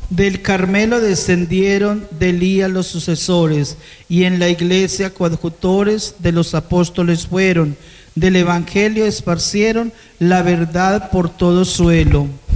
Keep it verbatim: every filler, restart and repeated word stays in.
Del Carmelo descendieron de Elías los sucesores, y en la iglesia coadjutores de los apóstoles fueron. Del Evangelio esparcieron la verdad por todo suelo.